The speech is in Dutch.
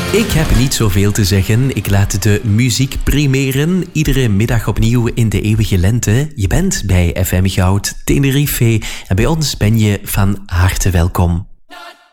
Ik heb niet zoveel te zeggen. Ik laat de muziek primeren. Iedere middag opnieuw in de eeuwige lente. Je bent bij FM Goud Tenerife. En bij ons ben je van harte welkom.